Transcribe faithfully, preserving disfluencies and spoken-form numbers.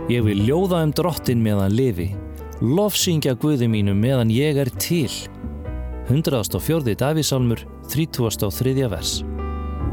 Ég vil ljóða um Drottinn meðan lifi, lofsyngja Guði mínum meðan ég er til. hundrað og fjórði Davíðssálmur, þrítugasta og þriðja vers.